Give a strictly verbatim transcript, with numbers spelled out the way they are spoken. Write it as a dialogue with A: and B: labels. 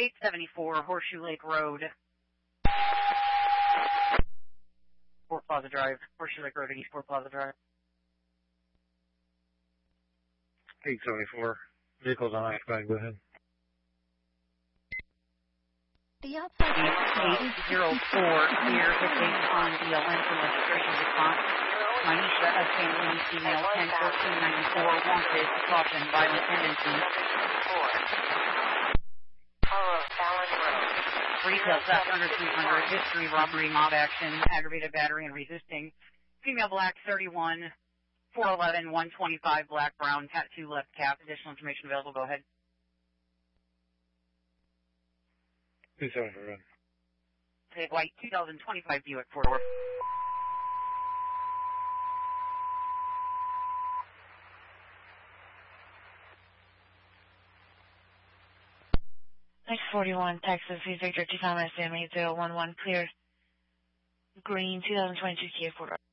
A: eight seventy-four Horseshoe Lake Road. Fort Plaza Drive. Horseshoe Lake Road at East Fort Plaza Drive.
B: eight seventy-four. Vehicles on occupied. Go ahead.
C: The outside
A: eight zero four here is based on the L N for registration response. Manisha, a Saint Louis female, ten fourteen ninety-four, wanted, caution, violent tendency. Retail theft under three hundred, history, robbery, mob action, aggravated battery, and resisting. Female black, thirty-one, four eleven, one twenty-five, black, brown, tattoo, left calf. Additional information available. Go ahead.
B: two seventy-four.
A: Okay, white, two thousand twenty-five Buick four-door.
D: six forty-one, Texas, Victor, Tucson, S M eight zero one one, clear. Green, two thousand twenty-two Kia four-door.